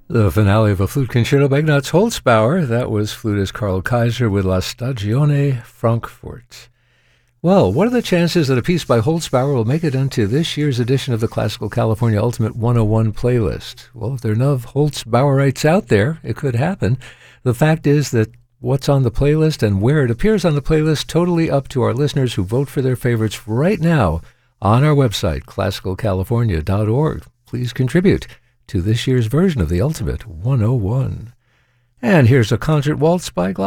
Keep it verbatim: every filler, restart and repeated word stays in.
The finale of a flute concerto by Ignaz Holzbauer. That was flutist Carl Kaiser with La Stagione Frankfurt. Well, what are the chances that a piece by Holzbauer will make it into this year's edition of the Classical California Ultimate one oh one playlist? Well, if there are enough Holzbauerites out there, it could happen. The fact is that what's on the playlist and where it appears on the playlist, totally up to our listeners who vote for their favorites right now on our website, classical california dot org. Please contribute to this year's version of the Ultimate one oh one. And here's a concert waltz by